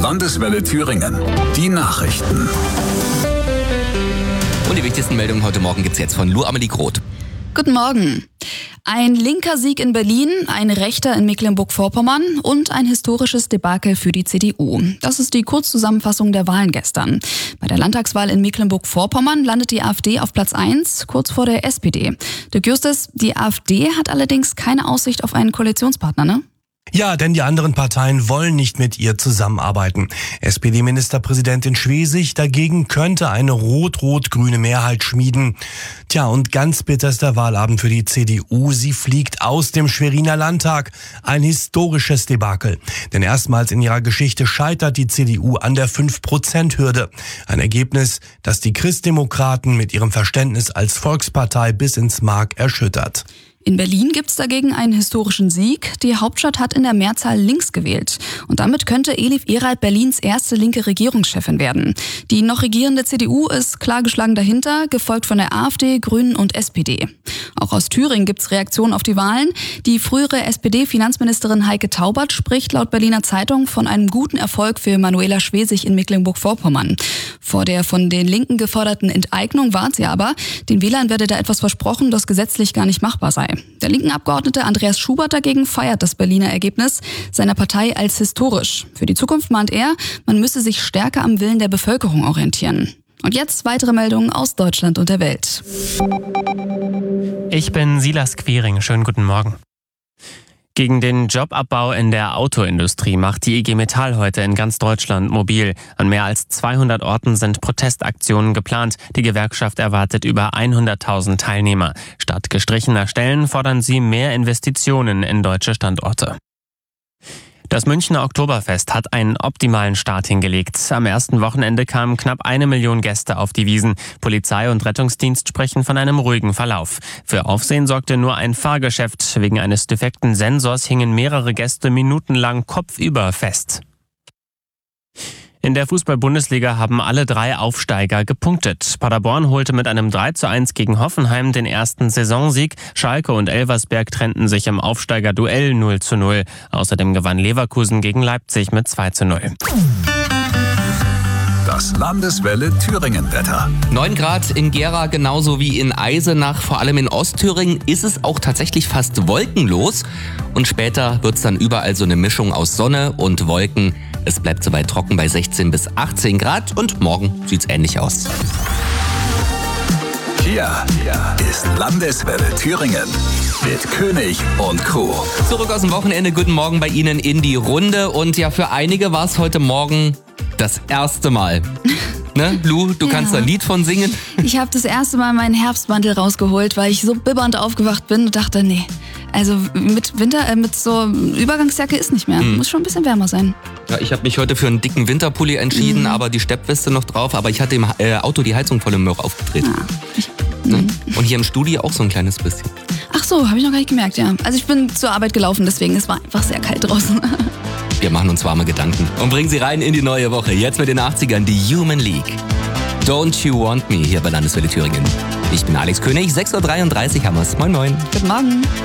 Landeswelle Thüringen. Die Nachrichten. Und die wichtigsten Meldungen heute Morgen gibt's jetzt von Lu Amelie Groth. Guten Morgen. Ein linker Sieg in Berlin, ein rechter in Mecklenburg-Vorpommern und ein historisches Debakel für die CDU. Das ist die Kurzzusammenfassung der Wahlen gestern. Bei der Landtagswahl in Mecklenburg-Vorpommern landet die AfD auf Platz 1, kurz vor der SPD. Dirk Justus, die AfD hat allerdings keine Aussicht auf einen Koalitionspartner, ne? Ja, denn die anderen Parteien wollen nicht mit ihr zusammenarbeiten. SPD-Ministerpräsidentin Schwesig dagegen könnte eine rot-rot-grüne Mehrheit schmieden. Tja, und ganz bitter ist der Wahlabend für die CDU. Sie fliegt aus dem Schweriner Landtag. Ein historisches Debakel. Denn erstmals in ihrer Geschichte scheitert die CDU an der 5%-Hürde. Ein Ergebnis, das die Christdemokraten mit ihrem Verständnis als Volkspartei bis ins Mark erschüttert. In Berlin gibt's dagegen einen historischen Sieg. Die Hauptstadt hat in der Mehrzahl links gewählt. Und damit könnte Elif Eralt Berlins erste linke Regierungschefin werden. Die noch regierende CDU ist klar geschlagen dahinter, gefolgt von der AfD, Grünen und SPD. Auch aus Thüringen gibt's Reaktionen auf die Wahlen. Die frühere SPD-Finanzministerin Heike Taubert spricht laut Berliner Zeitung von einem guten Erfolg für Manuela Schwesig in Mecklenburg-Vorpommern. Vor der von den Linken geforderten Enteignung warnt sie aber. Den Wählern werde da etwas versprochen, das gesetzlich gar nicht machbar sei. Der linken Abgeordnete Andreas Schubert dagegen feiert das Berliner Ergebnis seiner Partei als historisch. Für die Zukunft mahnt er, man müsse sich stärker am Willen der Bevölkerung orientieren. Und jetzt weitere Meldungen aus Deutschland und der Welt. Ich bin Silas Quiring. Schönen guten Morgen. Gegen den Jobabbau in der Autoindustrie macht die IG Metall heute in ganz Deutschland mobil. An mehr als 200 Orten sind Protestaktionen geplant. Die Gewerkschaft erwartet über 100.000 Teilnehmer. Statt gestrichener Stellen fordern sie mehr Investitionen in deutsche Standorte. Das Münchner Oktoberfest hat einen optimalen Start hingelegt. Am ersten Wochenende kamen knapp 1 Million Gäste auf die Wiesn. Polizei und Rettungsdienst sprechen von einem ruhigen Verlauf. Für Aufsehen sorgte nur ein Fahrgeschäft. Wegen eines defekten Sensors hingen mehrere Gäste minutenlang kopfüber fest. In der Fußball-Bundesliga haben alle 3 Aufsteiger gepunktet. Paderborn holte mit einem 3:1 gegen Hoffenheim den ersten Saisonsieg. Schalke und Elversberg trennten sich im Aufsteigerduell 0:0. Außerdem gewann Leverkusen gegen Leipzig mit 2:0. Das Landeswelle Thüringen-Wetter. 9 Grad in Gera genauso wie in Eisenach. Vor allem in Ostthüringen ist es auch tatsächlich fast wolkenlos. Und später wird's dann überall so eine Mischung aus Sonne und Wolken. Es bleibt soweit trocken bei 16 bis 18 Grad und morgen sieht's ähnlich aus. Hier ist Landeswelle Thüringen mit König und Crew. Zurück aus dem Wochenende, guten Morgen bei Ihnen in die Runde. Und ja, für einige war es heute Morgen das erste Mal. Ne, Lu, du kannst da ein Lied von singen? Ich habe das erste Mal meinen Herbstmantel rausgeholt, weil ich so bibbernd aufgewacht bin und dachte, nee, also mit so Übergangsjacke ist nicht mehr. Muss schon ein bisschen wärmer sein. Ja, ich habe mich heute für einen dicken Winterpulli entschieden, aber die Steppweste noch drauf. Aber ich hatte im Auto die Heizung voll im Möhr aufgedreht. Ne? Und hier im Studio auch so ein kleines bisschen. Ach so, habe ich noch gar nicht gemerkt, ja. Also ich bin zur Arbeit gelaufen, deswegen es war einfach sehr kalt draußen. Wir machen uns warme Gedanken und bringen sie rein in die neue Woche. Jetzt mit den 80ern, die Human League. Don't You Want Me hier bei Landeswelle Thüringen. Ich bin Alex König, 6:33 Uhr haben wir's. Moin moin. Guten Morgen.